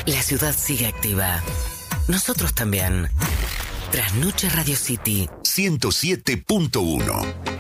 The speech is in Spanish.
La ciudad sigue activa. Nosotros también. Trasnoche Radio City 107.1.